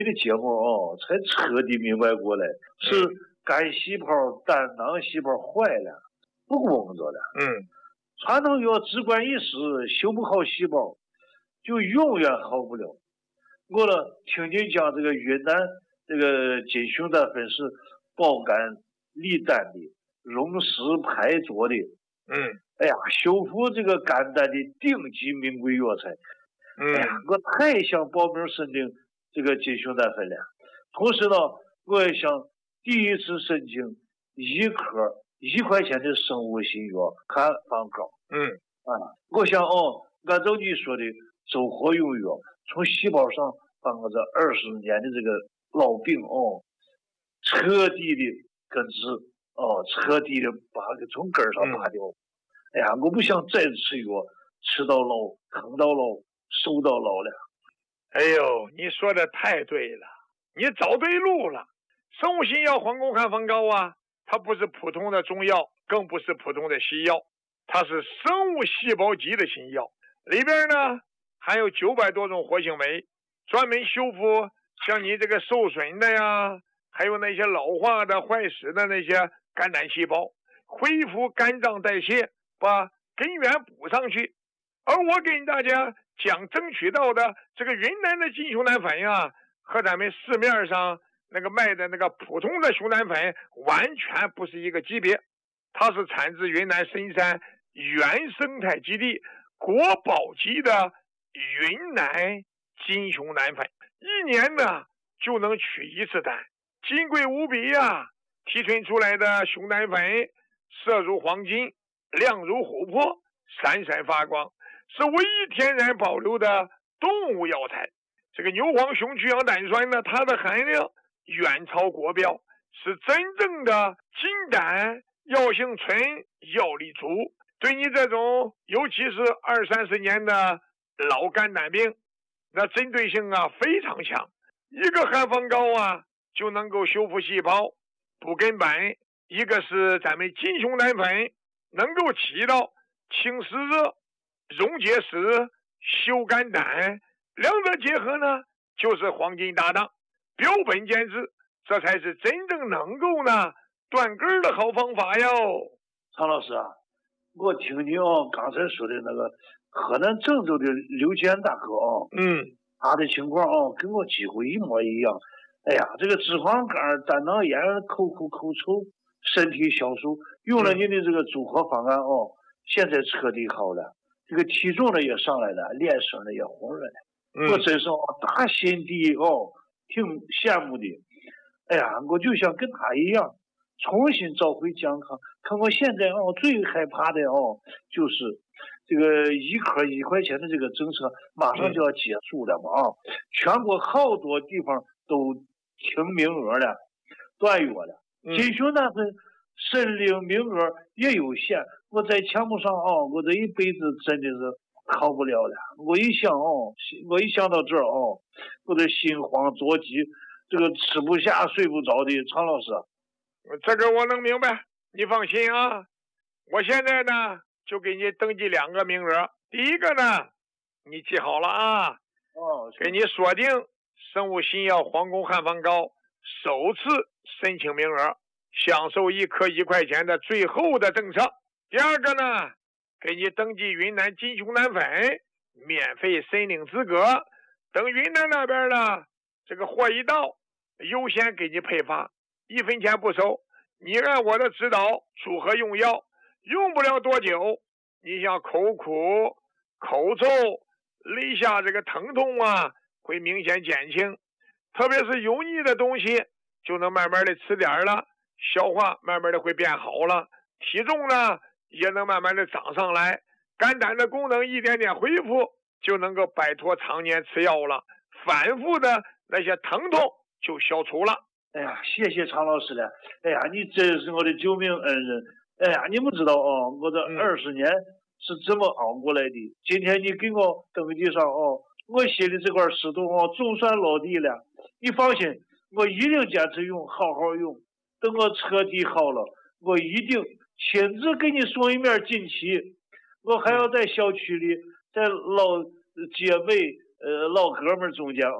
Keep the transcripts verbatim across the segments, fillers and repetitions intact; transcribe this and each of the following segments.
的节目哦，才彻底明白过来，是肝细胞、胆囊细胞坏了，不工作了。 嗯， 传统药只管一时，修不好细胞，就永远好不了。我呢，听你讲这个云南这个金熊胆粉是保肝利胆的，溶石排浊的。 嗯， 哎呀，修复这个肝胆的顶级名贵药材。 嗯， 哎呀，我太想报名申请这个金熊胆粉了。同时呢，我也想第一次申请一颗一块钱的生物新药汉方膏。 嗯， 啊，我想哦，按照你说的走活用药，从细胞上把我这二十年的这个老病哦，彻底的根治哦，彻底的把它从根儿上拔掉。嗯、哎呀，我不想再吃药，吃到老，疼到老，瘦到老了。 哎呦，你说的太对了，你找对路了。生物新药黄宫汉方膏啊，它不是普通的中药，更不是普通的西药，它是生物细胞级的新药，里边呢含有九百多种活性酶，专门修复像你这个受损的呀，还有那些老化的坏死的那些肝胆细胞，恢复肝脏代谢，把根源补上去。而我给大家讲争取到的这个云南的金熊胆粉呀，和咱们市面上那个卖的那个普通的熊胆粉完全不是一个级别。它是产自云南深山原生态基地国宝级的云南金熊胆粉，一年呢就能取一次胆，金贵无比呀！提纯出来的熊胆粉色如黄金，亮如琥珀，闪闪发光，是唯一天然保留的动物药材。这个牛黄熊去氧胆酸呢，它的含量远超国标，是真正的金胆，药性纯，药力足，对你这种尤其是二三十年的老肝胆病，那针对性啊非常强。一个汉方膏啊就能够修复细胞、补根本，一个是咱们金熊胆粉能够起到清湿热、溶结石、修肝胆，两者结合呢就是黄金搭档，标本兼治，这才是真正能够呢断根的好方法哟。 常老师啊，我听你哦刚才说的那个河南郑州的刘健大哥哦， 嗯， 他的情况哦跟我几乎一模一样。哎呀，这个脂肪肝、胆囊炎、口苦口臭、身体消瘦，用了你的这个组合方案哦，现在彻底好了，这个体重呢也上来了，脸色呢也红润了。 嗯、 我真是哦打心底哦挺羡慕的。哎呀，我就想跟他一样，重新找回健康。可我现在哦最害怕的哦就是这个一颗一块钱的这个政策马上就要结束了嘛啊，全国好多地方都停名额了，断药了。金熊胆粉申领名额也有限，我在项目上啊，我这一辈子真的是考不了了。我一想哦，我一想到这儿哦，我的心慌着急，这个吃不下睡不着的。常老师， 这个我能明白，你放心啊。我现在呢就给你登记两个名额，第一个呢你记好了啊， 哦， 给你锁定生物新药黄宫汉方膏首次申请名额，享受一颗一块钱的最后的政策。第二个呢，给你登记云南金熊胆粉免费申领资格，等云南那边呢这个货一到，优先给你配发，一分钱不收。你按我的指导组合用药，用不了多久，你像口苦、口臭、肋下这个疼痛啊会明显减轻，特别是油腻的东西就能慢慢的吃点了，消化慢慢的会变好了，体重呢也能慢慢的长上来，肝胆的功能一点点恢复，就能够摆脱常年吃药了，反复的那些疼痛就消除了。 哎呀，谢谢常老师了。哎呀，你真是我的救命恩人。哎呀，你们知道哦，我这二十年是怎么熬过来的。嗯、今天你给我登记上哦，我心里这块石头哦，总算落地了。你放心，我一定坚持用，好好用。等我彻底好了，我一定亲自给你送一面锦旗。我还要在小区里，在老姐妹、呃老哥们中间哦，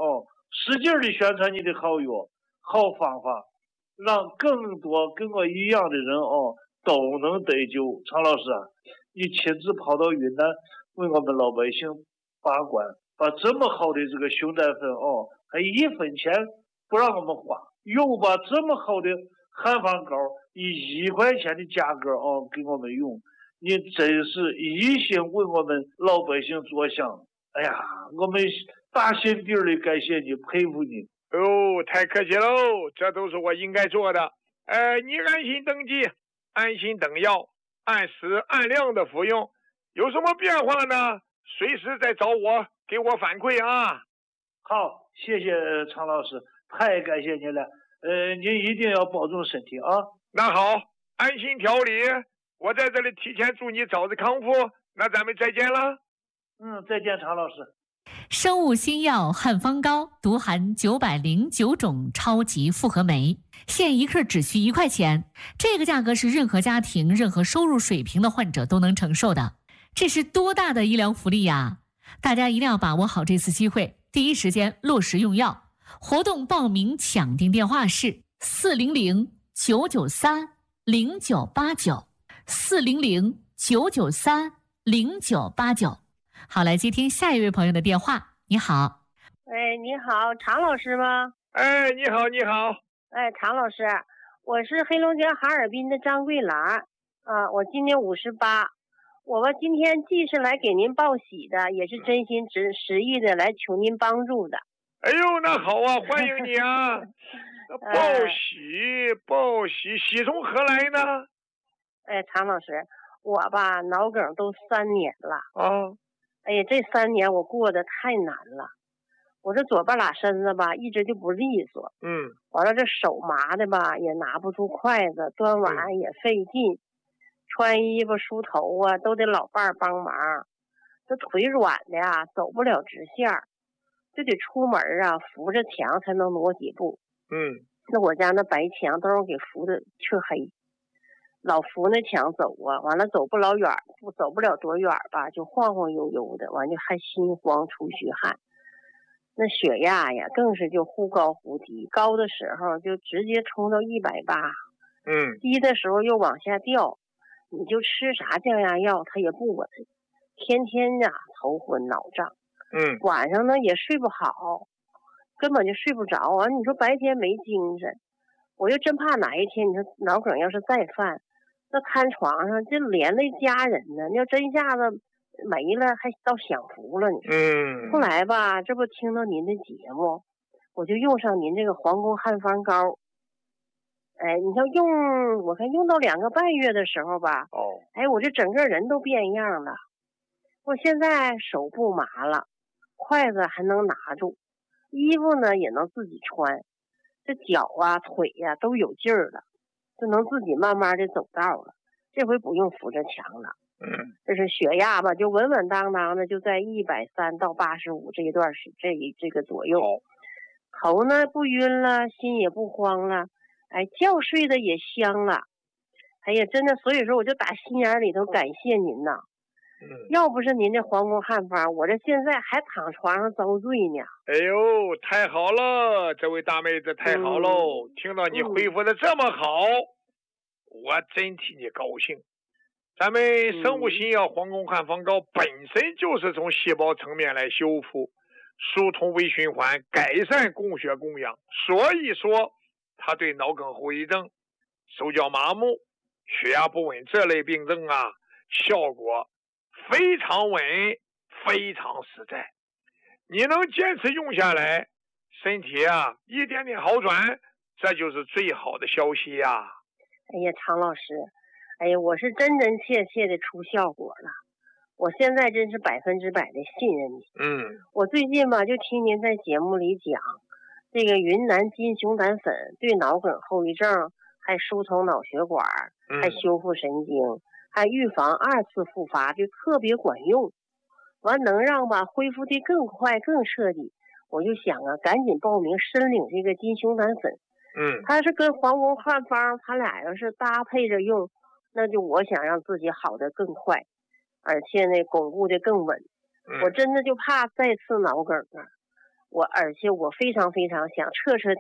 使劲的宣传你的好药、好方法，让更多跟我一样的人哦都能得救。常老师啊，你亲自跑到云南为我们老百姓把关，把这么好的这个熊胆粉哦，还一分钱不让我们花，又把这么好的汉方膏以一块钱的价格哦给我们用，你真是一心为我们老百姓着想。哎呀，我们大心底里感谢你，佩服你。 哦，太客气喽，这都是我应该做的。呃，你安心登记，安心等药，按时按量的服用。有什么变化呢？随时再找我，给我反馈啊。 好，谢谢常老师，太感谢您了。呃，您一定要保重身体啊。 那好，安心调理。我在这里提前祝你早日康复。那咱们再见了。 嗯，再见，常老师。 生物新药汉方膏独含九百零九种超级复合酶，现一克只需一块钱，这个价格是任何家庭、任何收入水平的患者都能承受的，这是多大的医疗福利呀！大家一定要把握好这次机会，第一时间落实用药。活动报名抢订电话是四零零九九三零九八九，四零零九九三零九八九。好，来接听下一位朋友的电话。你好。 哎，你好，常老师吗？ 哎，你好，你好。 哎，常老师，我是黑龙江哈尔滨的张桂兰啊，我今年五十八。我们今天既是来给您报喜的，也是真心实实意的来求您帮助的。 哎呦，那好啊，欢迎你啊！报喜报喜，喜从何来呢？ 哎，常老师，我吧脑梗都三年了啊。 哎呀，这三年我过得太难了，我这左半拉身子吧一直就不利索， 嗯， 完了这手麻的吧也拿不住筷子，端碗也费劲，嗯、穿衣服梳头啊都得老伴儿帮忙，这腿软的呀走不了直线，就得出门啊扶着墙才能挪几步。 嗯， 那我家那白墙都让给扶的黢黑。老扶那墙走啊，完了走不老远，不走不了多远吧，就晃晃悠悠的，完就还心慌出虚汗。那血压呀，更是就忽高忽低，高的时候就直接冲到一百八， 嗯， 低的时候又往下掉。你就吃啥降压药，它也不稳，天天呀头昏脑胀， 嗯， 晚上呢也睡不好，根本就睡不着啊。你说白天没精神，我又真怕哪一天你说脑梗要是再犯。那瘫床上就连累家人呢，你要真一下子没了，还倒享福了你。 嗯。 后来吧，这不听到您的节目，我就用上您这个皇宫汉方膏。哎，你像用，我看用到两个半月的时候吧， 哦， 哎，我这整个人都变样了。我现在手不麻了，筷子还能拿住，衣服呢也能自己穿，这脚啊腿呀、啊、都有劲儿了。就能自己慢慢的走道了，这回不用扶着墙了。 嗯， 这是血压吧，就稳稳当当的就在一百三到八十五这一段时这这个左右。头呢不晕了，心也不慌了，哎，觉睡的也香了。哎呀，真的，所以说我就打心眼里头感谢您呐。 嗯， 要不是您这皇宫汉方，我这现在还躺床上遭罪呢。 哎呦，太好了，这位大妹子太好喽！嗯、听到你恢复的这么好，嗯、我真替你高兴。咱们生物新药皇宫汉方膏本身就是从细胞层面来修复、疏通微循环、改善供血供氧，所以说它对脑梗后遗症、手脚麻木、血压不稳这类病症啊，效果非常稳，非常实在。你能坚持用下来，身体啊一点点好转，这就是最好的消息呀、啊。 哎呀，常老师，哎呀，我是真真切切的出效果了，我现在真是百分之百的信任你。 嗯， 我最近吧就听您在节目里讲，这个云南金熊胆粉对脑梗后遗症还疏通脑血管，还修复神经。嗯，还预防二次复发，就特别管用，完能让吧恢复的更快更彻底。我就想啊，赶紧报名申领这个金熊胆粉。 嗯， 它是跟皇宫汉方，它俩要是搭配着用，那就我想让自己好的更快，而且呢巩固的更稳。 嗯、 我真的就怕再次脑梗啊！ 我而且我非常非常想彻彻